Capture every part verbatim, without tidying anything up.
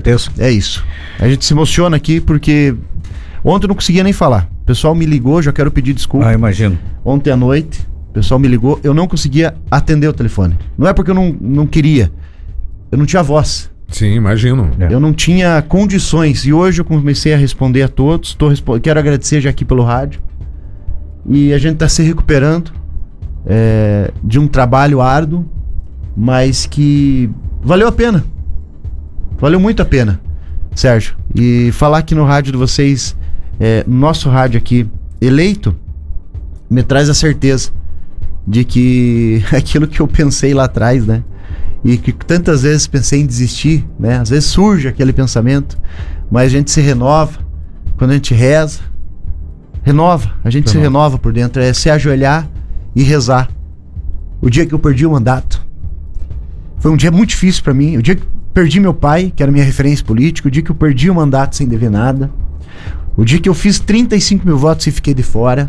certeza. É isso. A gente se emociona aqui porque ontem eu não conseguia nem falar. O pessoal me ligou, já quero pedir desculpa. Ah, imagino. Ontem à noite, o pessoal me ligou, eu não conseguia atender o telefone. Não é porque eu não, não queria, eu não tinha voz. Sim, imagino. É. Eu não tinha condições. E hoje eu comecei a responder a todos. Tô respo- Quero agradecer já aqui pelo rádio. E a gente está se recuperando é, de um trabalho árduo, mas que valeu a pena. Valeu muito a pena, Sérgio. E falar aqui no rádio de vocês, é, nosso rádio aqui, eleito, me traz a certeza de que aquilo que eu pensei lá atrás, né? E que tantas vezes pensei em desistir, né? Às vezes surge aquele pensamento, mas a gente se renova quando a gente reza. Renova, a gente renova. se renova por dentro. É se ajoelhar e rezar. O dia que eu perdi o mandato foi um dia muito difícil pra mim. O dia que perdi meu pai, que era minha referência política. O dia que eu perdi o mandato sem dever nada. O dia que eu fiz trinta e cinco mil votos e fiquei de fora.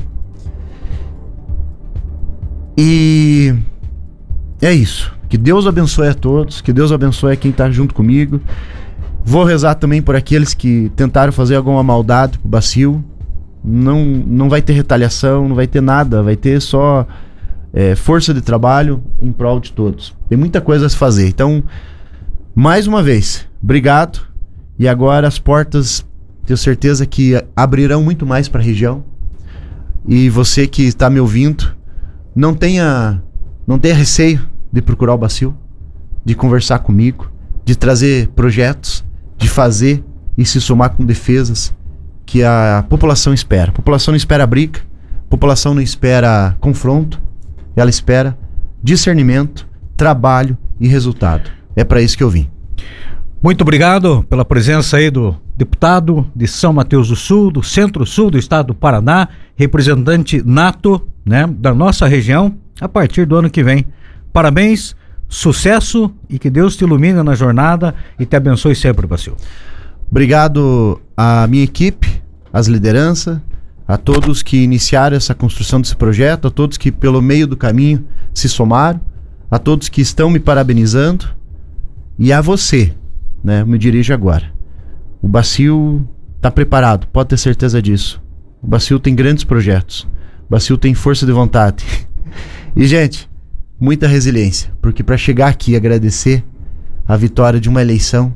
E é isso. Que Deus abençoe a todos, que Deus abençoe a quem tá junto comigo. Vou rezar também por aqueles que tentaram fazer alguma maldade pro Bacil. Não, não vai ter retaliação, não vai ter nada, vai ter só é, força de trabalho em prol de todos. Tem muita coisa a se fazer. Então, mais uma vez, obrigado. E agora as portas, tenho certeza que abrirão muito mais para a região. E você que está me ouvindo, não tenha, não tenha receio de procurar o Bacil, de conversar comigo, de trazer projetos, de fazer e se somar com defesas que a população espera. A população não espera briga, a população não espera confronto, ela espera discernimento, trabalho e resultado. É para isso que eu vim. Muito obrigado pela presença aí do deputado de São Mateus do Sul, do Centro-Sul do estado do Paraná, representante nato, né, da nossa região, a partir do ano que vem. Parabéns, sucesso e que Deus te ilumine na jornada e te abençoe sempre, Bacil. Obrigado à minha equipe, às lideranças, a todos que iniciaram essa construção desse projeto, a todos que pelo meio do caminho se somaram, a todos que estão me parabenizando e a você, né? Eu me dirijo agora. O Bacil está preparado, pode ter certeza disso. O Bacil tem grandes projetos, o Bacil tem força de vontade. E, gente, muita resiliência, porque para chegar aqui e agradecer a vitória de uma eleição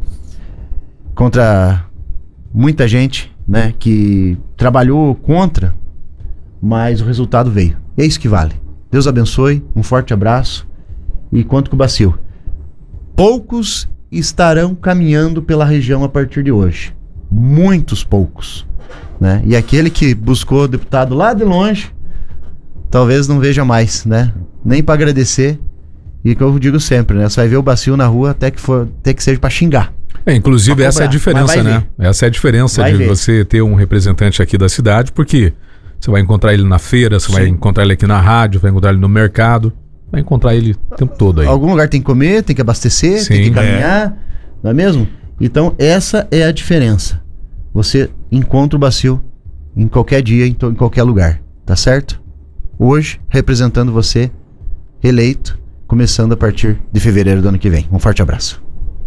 contra muita gente, né, que trabalhou contra, mas o resultado veio. E é isso que vale. Deus abençoe, um forte abraço e conto com o Bacil. Poucos estarão caminhando pela região a partir de hoje. Muitos poucos, né? E aquele que buscou deputado lá de longe, talvez não veja mais, né? Nem para agradecer. E que eu digo sempre, né? Você vai ver o Bacil na rua até que, for, até que seja para xingar. É, inclusive essa é a diferença, né? Ver. Essa é a diferença vai de ver. você ter um representante aqui da cidade, porque você vai encontrar ele na feira, você Sim. vai encontrar ele aqui na rádio, vai encontrar ele no mercado, vai encontrar ele o tempo todo aí. Algum lugar tem que comer, tem que abastecer, Sim, tem que caminhar, é. não é mesmo? Então essa é a diferença. Você encontra o Bacil em qualquer dia, em, to- em qualquer lugar, tá certo? Hoje, representando você, eleito, começando a partir de fevereiro do ano que vem. Um forte abraço.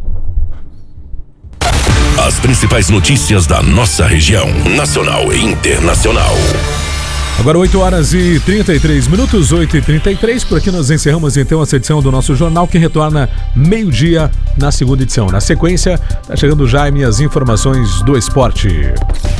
As principais notícias da nossa região, nacional e internacional. Agora oito horas e trinta e três minutos, oito e trinta e três. Por aqui nós encerramos então essa edição do nosso jornal, que retorna meio-dia na segunda edição. Na sequência, tá chegando o Jaime, as informações do esporte.